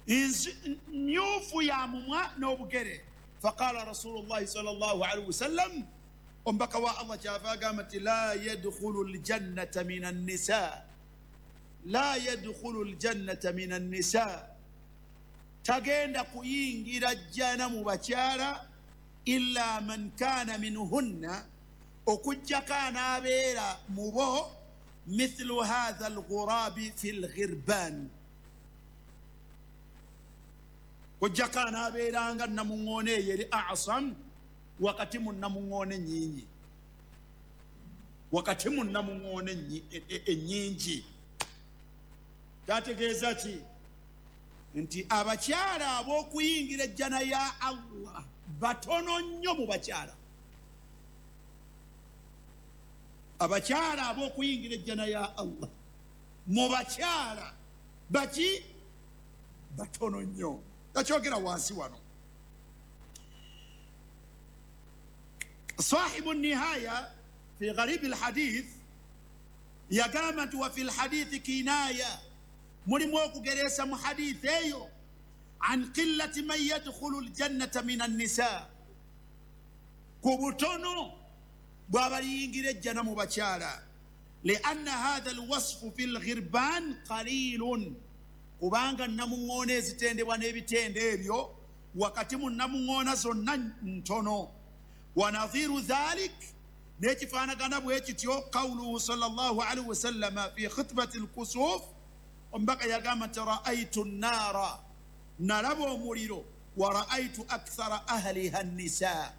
nyufu ya mumwa n'obugere. Faqala Rasulullah sallallahu alaihi wasallam, ombaka wa Allah kyafa agambye la yadkhulu aljannata min an-nisa, la yadkhulu aljannata min an-nisa, tagenda kuyingira jjana mu bakyala illa man kana minhunna, okujjako anaabeera mu bo mithlu hadha alghurabi fi alghirban, kujjako anaabeeranga namuŋŋoone eyo eri asam wakati mu namuŋŋoone ennyingi, wakati mu namuŋŋoone ennyingi. Kyategeeza ki? Nti abakyala ab'okuyingira ejjana ya Allah batono nnyo mu bakyala. Abakyala ab'okuyingira ejjana ya Allah mu bakyala baki batono nnyo. Takyogera wansi wano. صاحب النهاية في غريب الحديث يقامت وفي الحديث كناية مرموك جريسة محديث ايو عن قلة من يدخل الجنة من النساء، كبتونو بابا ينجر الجنة مباشرة، لأن هذا الوصف في الغربان قليل. kubanga namuŋŋoona ezitendebwa n'ebitende ebyo wakati mu namuŋŋoona zonna ntono. ونظير ذلك نيكفانغانا بويكتيو قوله صلى الله عليه وسلم في خطبة الكسوف ومبقى يقامة رأيت النار نربو مريرو ورأيت أكثر أهلها النساء.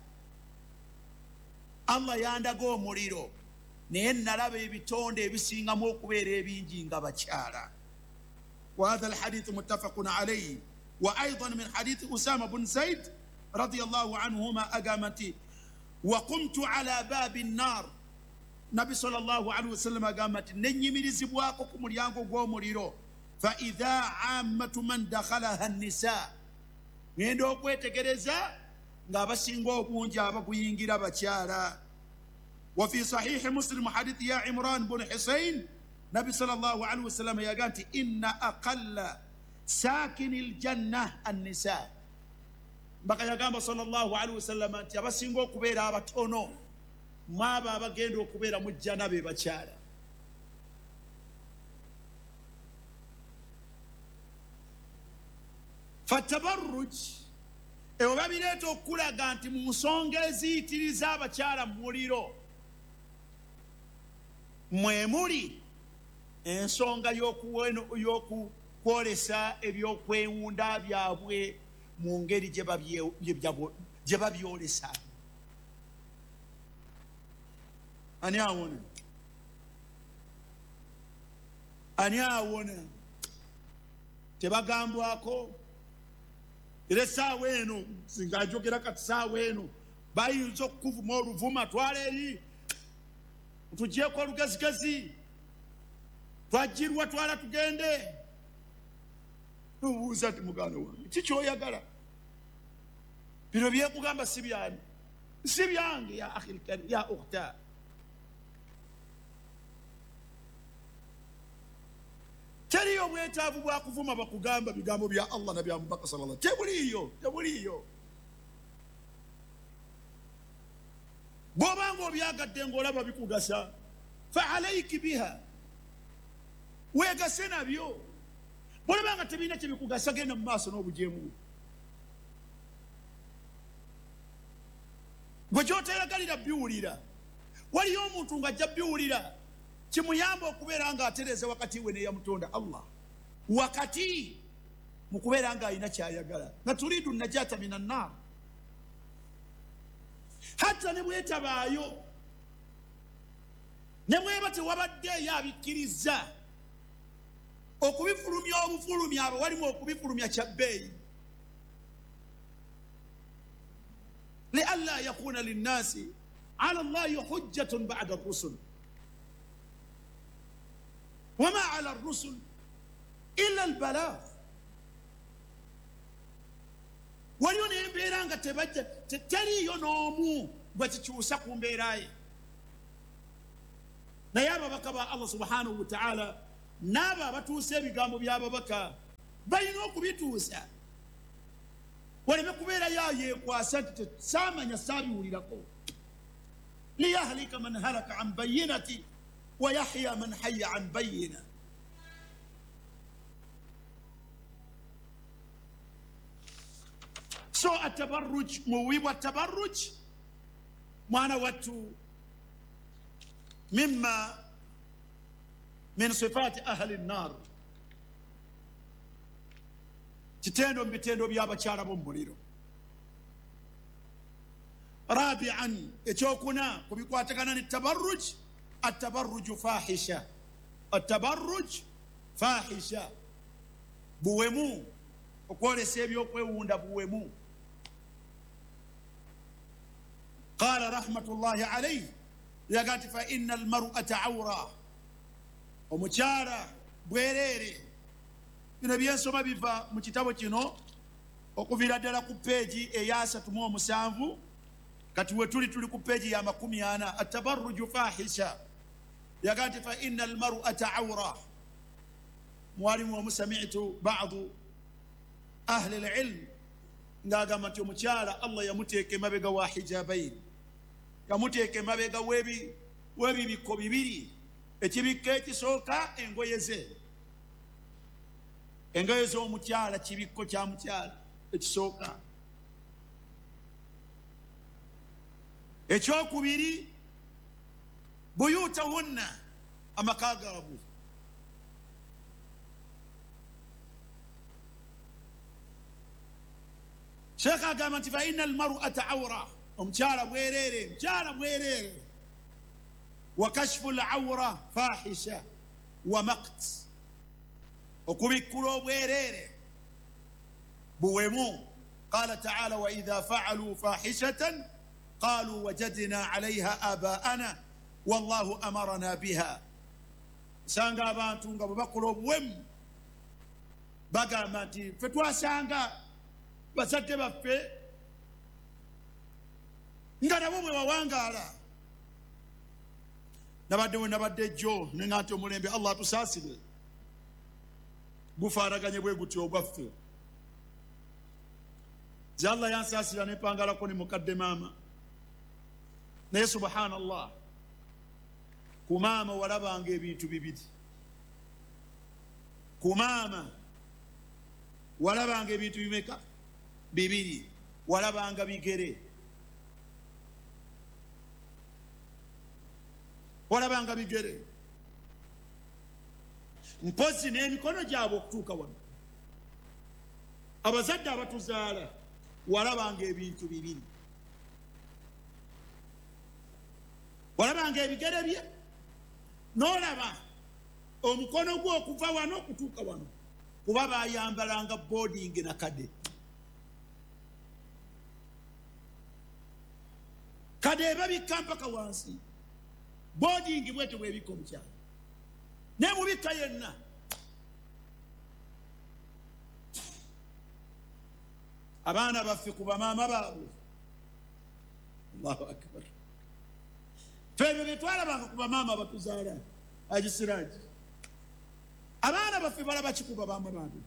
الله ياندقو مريرو نين نربي بتون دي بسينغ موكويري بينجينغ بچارا. وهذا الحديث متفق عليه. وأيضا من حديث أسامة بن زيد رضي الله عنهما أقامتي وقمت على باب النار، نبي صلى الله عليه وسلم قامت ننيمي زبواكم اليانغو غومريرو فإذا عامة من دخلها النساء، نيندو كويتكريزا غابسينغو بونجا بكوينغيرا بچارا. وفي صحيح مسلم حديث يا عمران بن حسين نبي صلى الله عليه وسلم يقانت إن أقل ساكن الجنة النساء. Baka yagamba sallallahu alaihi wasallam nti abasinga okubeera abatono mwaba abagenda okubeera mu jjana be bakyala. Fatabarruj ewo babireeta okulaga nti mu nsonga eziyitiriza abakyala mu muliro mwe muli ensonga y'okukwolesa ebyokwewunda byabwe mu ngeri gye babyolesa. Ani awona? Ani awona? Tebagambwako? Era essaawa eno singa ajogera kati ssaawa eno bayinza okukuvuma oluvuma twala eri tugyeko olugezigezi twajjirwa twala tugende. Nubuuza nti muganda wange kiki oyagala? Bino byekugamba si byani, si byange ya akhil karim ya ukhta. Teriyo bwetaavu bwa kuvuma bakugamba bigambo bya Allah na bya Mubaka sallallahu alaihi wasallam. Tebuliyo. Bw'obanga obyagadde ng'olaba bikugasa fa alayki biha, weegase nabyo. Bw'olabanga tebirina kye bikugasa genda mu maaso n'obujeemu. Gwe ky'oteyagalira biwulira. Waliyo omuntu ng'ajja biwulira kimuyamba okubeera nga atereze wakati we neyamutonda Allah, wakati mu kubeera nga alina kyayagala nga turidu najata minan nar. Hatta ne bwetabaayo ne mweba tewabadde yabikkiriza okubifulumya obufulumya abo walimu okubifulumya kyabbeeyi lialla yakuna linnasi ala Allahi hujjatun ba'da ar-rusul wama ala ar-rusul illa al-balagh. Waliyo n'embeera nga tebajja teriyo n'omu bwe kikyusa ku mbeera ye. Naye ababaka ba Allah subhanahu wa ta'ala n'abo abatuusa ebigambo by'ababaka balina okubituusa waleme kubeerayo yeekwasa nti saamanya saabiwulirako liyahlika man halaka an bayinati wa yahya man hayya an bayina. So atabarruj, muwibu wa tabarruj mwana watu mimma min sifati ahli an-nar, kitendo mbitendo by'abakyala b'omuliro. Rabi'an, ekyokuna kubikwatagana ne tabarruj, at-tabarruj fahisha. At-tabarruj fahisha, buwemu, okwolesa ebyokwewunda buwemu. Qala rahmatullahi alayhi, yagati fa inna al-mar'ata awra, omukyala bwerere. Bino byensoma biva mu kitabo kino okuviira ddala ku peegi eya 37, kati we tuli ku peegi ya 40. At-tabarruju fahisha, yagati fa inna al-mar'ata awra. Mwalimu wa musami'tu ba'du ahli al-ilm ngagamba nti omukyala Allah yamuteeka emabega wa hijabain, yamuteeka emabega w'ebibikko bibiri. Ekibikko ekisooka engoye ze, engoye z'omukyala, kibikko kya mukyala ekisooka. Ekyokubiri buyutahunna, amaka gaabwe. Sheikh agamba nti fa inna al-mar'ata awra, omukyala bwerere, mukyala bwerere. Wa kashfu al-awra fahisha wa maqt, okubikkula obwerere buwemu. Qala ta'ala wa idha fa'alu fahishatan qalu wajadna 'alayha aba'ana wallahu amarna biha. Sanga abantu nga bakola obuwemu bagamba nti fe twasanga bazadde baffe nga nabo bwe bawangaala. Nabadde jjo nenga nti omulembe Allah tusaasire gufaaraganye bwe gutyo obwaffe. Nze Allah yansaasira nepangalako ne mukadde maama, naye subhanallah ku maama walabanga ebintu bibiri. Ku maama walabanga ebintu bimeka? Bibiri. Walabanga bigere, walabanga bigere, mpozi n'emikono gyabwe okutuuka wano. Abazadde abatuzaala walabanga ebintu bibiri. Walabanga ebigere bye, n'olaba omukono gwe okuva wano okutuuka wano, kuba bayambalanga boarding na kade. Kade babikka mpaka wansi, boarding bwete bwebikka omukyala. Ne mubikka yenna abaana baffe ku bamaama baabwe. Allahu akbar. Febyo bye twalabanga ku bamaama batuzaala agisiraji, abaana baffe balaba kikuba baama baabwe.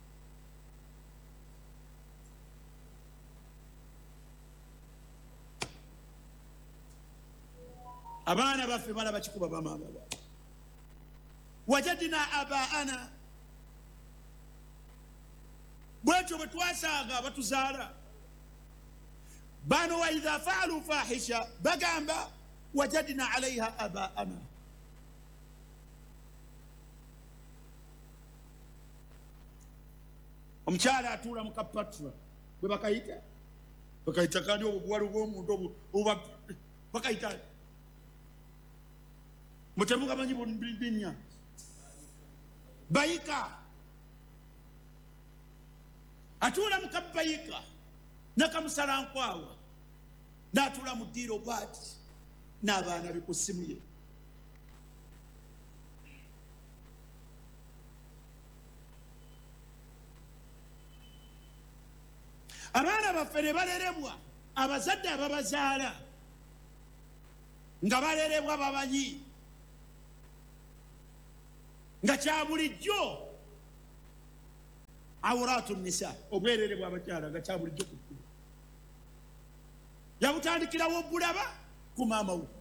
Abaana baffe balaba kikuba bamaama baabwe. Wajadna abaana, bwetyo bwe twasanga batuzaala bano. Wa idha fa'alu fahisha, bagamba wajadna 'alayha abaana. Omukyala atuula mu kapatra bwe bakayita kandi obuwala bw'omuntu bakayita mutemuka manyi binnya bayika. Atuula mu kabayika nakamusalankwawa, n'atuula mu ddiiro bw'ati n'abaana be ku ssimu ye. Abaana baffe ne balerebwa, abazadde ababazaala nga balerebwa babanyi, nga kya bulijjo awratu nisa obwerere bw'abakyala nga kyabulijjo ku kkulu yabutandikirawo bulaba ku maama we